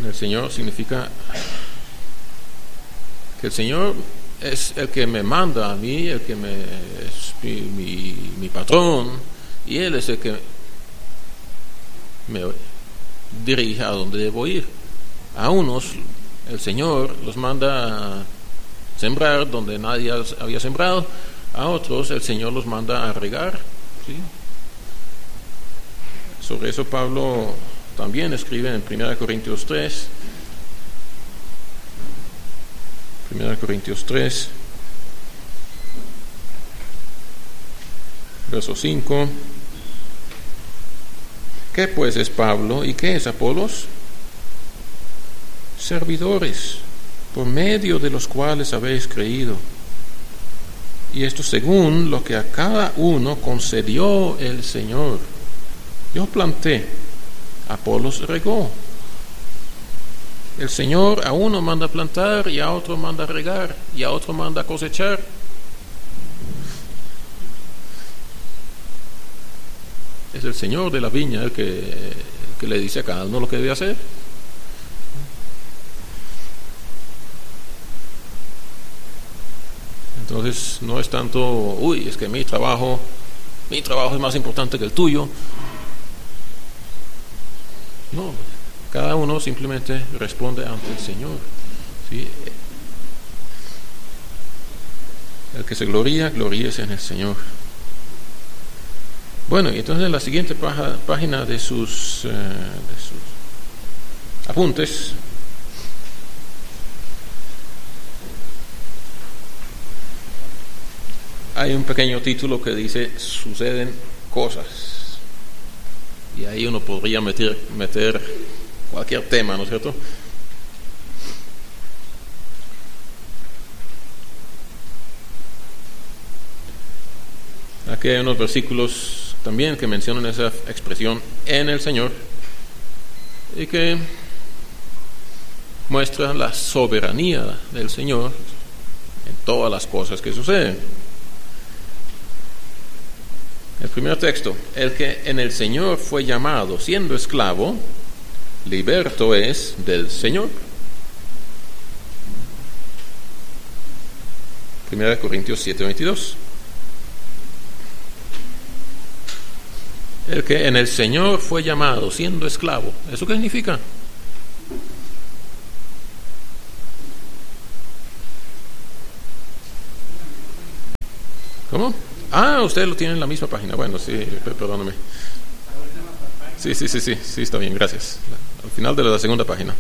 en el Señor significa que el Señor es el que me manda a mí, el que es mi patrón, y Él es el que me dirige a donde debo ir. A unos el Señor los manda a sembrar donde nadie había sembrado, a otros el Señor los manda a regar, ¿sí? Sobre eso Pablo también escribe en 1 Corintios 3, verso 5. ¿Qué pues es Pablo y qué es Apolos? Servidores, por medio de los cuales habéis creído. Y esto según lo que a cada uno concedió el Señor. Yo planté, Apolos regó. El Señor a uno manda plantar y a otro manda regar y a otro manda cosechar. Es el Señor de la viña el que le dice a cada uno lo que debe hacer. Entonces no es tanto, es que mi trabajo es más importante que el tuyo. No, cada uno simplemente responde ante el Señor, ¿sí? El que se gloríese en el Señor. Bueno, y entonces en la siguiente página de sus apuntes hay un pequeño título que dice suceden cosas, y ahí uno podría meter cualquier tema, ¿no es cierto? Aquí hay unos versículos también que mencionan esa expresión en el Señor y que muestra la soberanía del Señor en todas las cosas que suceden. El primer texto: el que en el Señor fue llamado siendo esclavo, liberto es del Señor. 1 Corintios 7:22. El que en el Señor fue llamado siendo esclavo. ¿Eso qué significa? ¿Cómo? Usted lo tiene en la misma página. Bueno, sí, perdóname. Sí, está bien, gracias. Al final de la segunda página.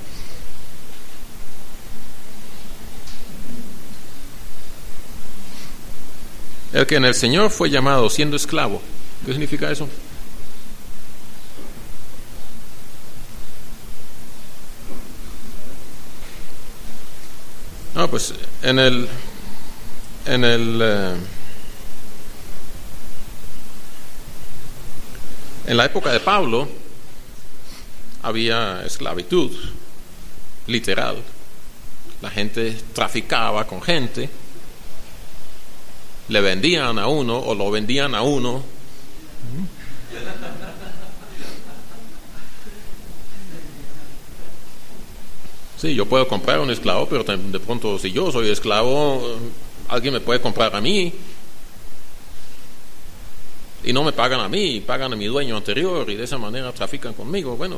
El que en el Señor fue llamado siendo esclavo. ¿Qué significa eso? Pues en la época de Pablo había esclavitud literal. La gente traficaba con gente, le vendían a uno o lo vendían a uno. Sí, yo puedo comprar un esclavo, pero de pronto si yo soy esclavo, alguien me puede comprar a mí y no me pagan a mí, pagan a mi dueño anterior y de esa manera trafican conmigo. Bueno,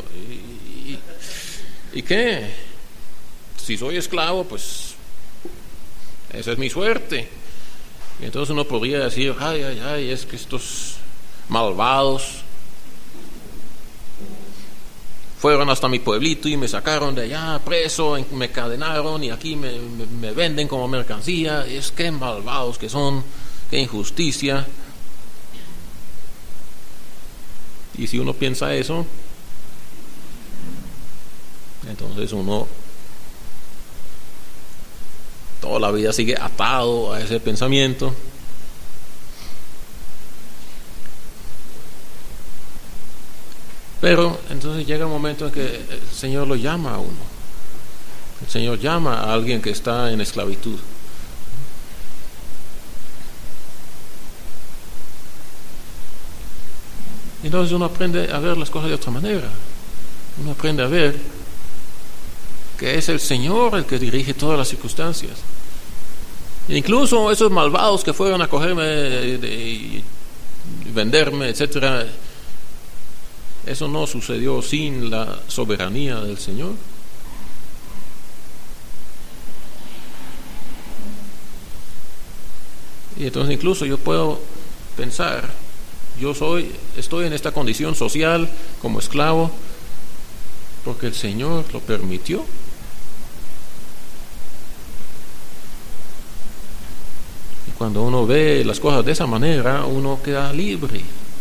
¿y qué? Si soy esclavo, pues esa es mi suerte. Y entonces uno podría decir, ay, es que estos malvados fueron hasta mi pueblito y me sacaron de allá preso, me encadenaron y aquí me venden como mercancía. Es que malvados que son, qué injusticia. Y si uno piensa eso, entonces uno toda la vida sigue atado a ese pensamiento. Pero entonces llega un momento en que el Señor lo llama a uno. El Señor llama a alguien que está en esclavitud. Entonces uno aprende a ver las cosas de otra manera. Uno aprende a ver que es el Señor el que dirige todas las circunstancias. Incluso esos malvados que fueron a cogerme y venderme, etcétera, eso no sucedió sin la soberanía del Señor. Y entonces incluso yo puedo pensar, estoy en esta condición social como esclavo porque el Señor lo permitió. Y cuando uno ve las cosas de esa manera, uno queda libre.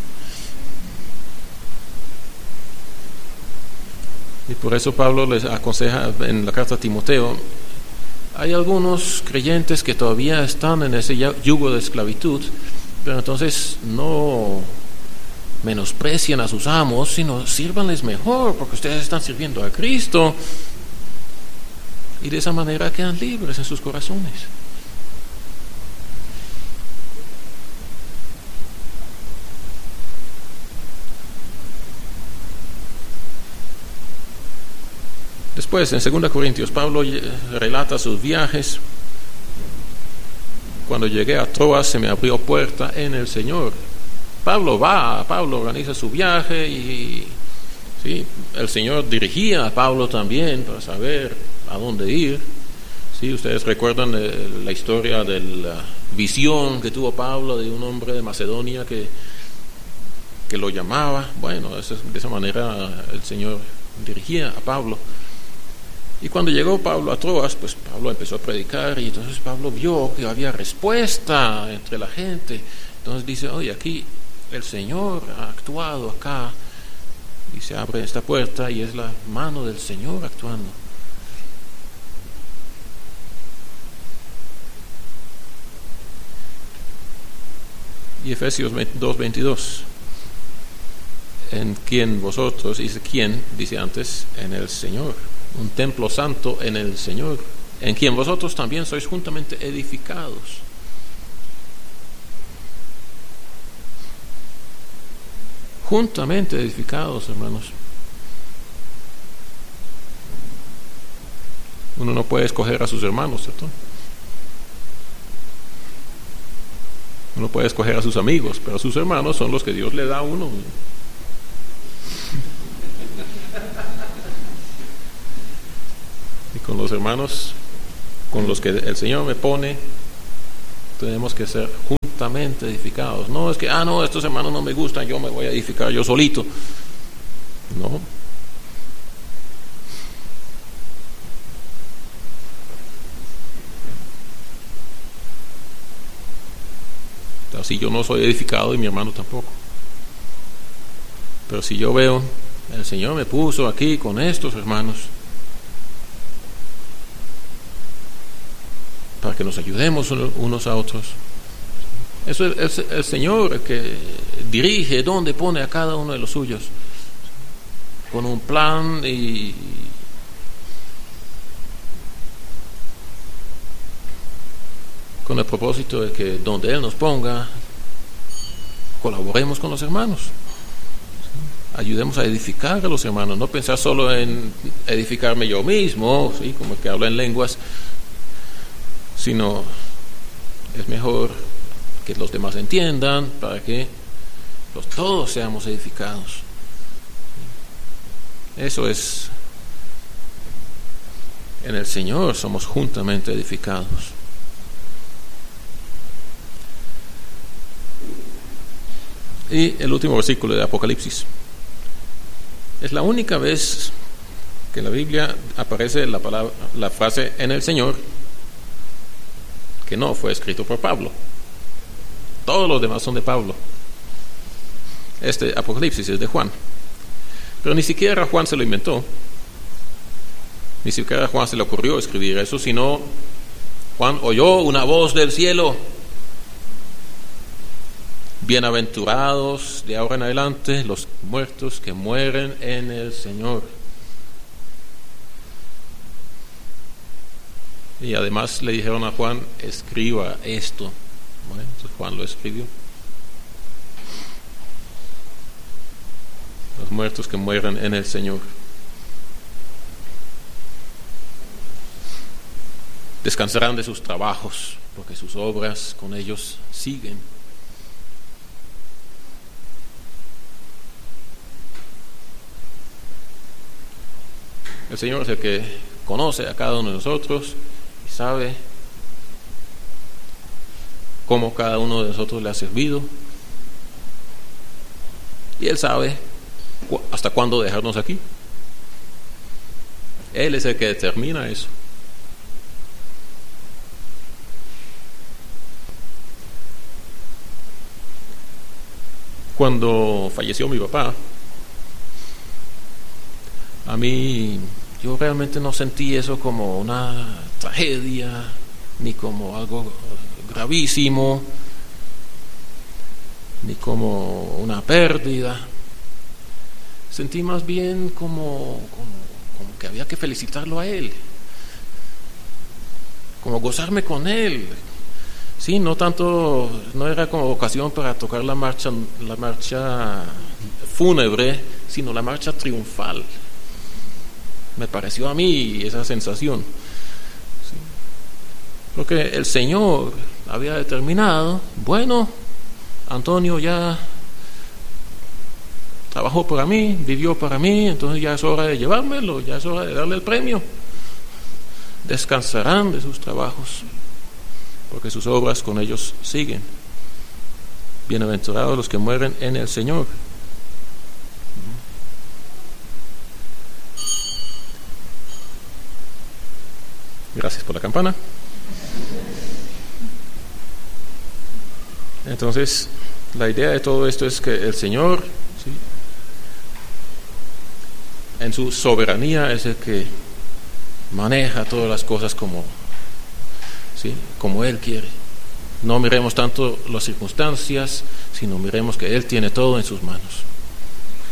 Y por eso Pablo les aconseja en la carta a Timoteo, hay algunos creyentes que todavía están en ese yugo de esclavitud, pero entonces no menosprecian a sus amos, sino sírvanles mejor, porque ustedes están sirviendo a Cristo, y de esa manera quedan libres en sus corazones. Después, en 2 Corintios, Pablo relata sus viajes. Cuando llegué a Troas se me abrió puerta en el Señor. Pablo organiza su viaje y ¿sí? El Señor dirigía a Pablo también para saber a dónde ir. ¿Sí? Ustedes recuerdan la historia de la visión que tuvo Pablo de un hombre de Macedonia que lo llamaba. Bueno, de esa manera el Señor dirigía a Pablo. Y cuando llegó Pablo a Troas, pues Pablo empezó a predicar y entonces Pablo vio que había respuesta entre la gente. Entonces dice, oye, aquí el Señor ha actuado acá, y se abre esta puerta y es la mano del Señor actuando. Y Efesios 2:22, en quien vosotros, dice quién, dice antes, en el Señor, un templo santo en el Señor, en quien vosotros también sois juntamente edificados. Juntamente edificados, hermanos. Uno no puede escoger a sus hermanos, ¿cierto? Uno puede escoger a sus amigos, pero a sus hermanos son los que Dios le da a uno. Y con los hermanos con los que el Señor me pone, tenemos que ser juntamente edificados. No es que, no, estos hermanos no me gustan, yo me voy a edificar yo solito. No. Así yo no soy edificado y mi hermano tampoco. Pero si yo veo, el Señor me puso aquí con estos hermanos para que nos ayudemos unos a otros. Eso es el Señor el que dirige dónde pone a cada uno de los suyos, con un plan y con el propósito de que donde Él nos ponga, colaboremos con los hermanos, ayudemos a edificar a los hermanos, no pensar solo en edificarme yo mismo, ¿sí? Como el que habla en lenguas, sino es mejor que los demás entiendan para que todos seamos edificados. Eso es, en el Señor somos juntamente edificados. Y el último versículo de Apocalipsis. Es la única vez que en la Biblia aparece la frase en el Señor, que no fue escrito por Pablo. Todos los demás son de Pablo. Este Apocalipsis es de Juan. Pero ni siquiera Juan se lo inventó. Ni siquiera a Juan se le ocurrió escribir eso, sino Juan oyó una voz del cielo. Bienaventurados de ahora en adelante los muertos que mueren en el Señor. Y además le dijeron a Juan, escriba esto. Bueno, entonces Juan lo escribió. Los muertos que mueran en el Señor. descansarán de sus trabajos, porque sus obras con ellos siguen. El Señor es el que conoce a cada uno de nosotros y sabe cómo cada uno de nosotros le ha servido. Y Él sabe hasta cuándo dejarnos aquí. Él es el que determina eso. Cuando falleció mi papá, a mí, yo realmente no sentí eso como una tragedia, ni como algo gravísimo, ni como una pérdida. Sentí más bien como que había que felicitarlo a él, como gozarme con él. Sí, no tanto, no era como ocasión para tocar la marcha fúnebre, sino la marcha triunfal. Me pareció a mí esa sensación. Sí. Porque el Señor había determinado, bueno, Antonio ya trabajó para mí, vivió para mí, entonces ya es hora de llevármelo, ya es hora de darle el premio. Descansarán de sus trabajos, porque sus obras con ellos siguen. Bienaventurados los que mueren en el Señor. Gracias por la campana. Entonces, la idea de todo esto es que el Señor, ¿sí?, en su soberanía es el que maneja todas las cosas como Él quiere. No miremos tanto las circunstancias, sino miremos que Él tiene todo en sus manos.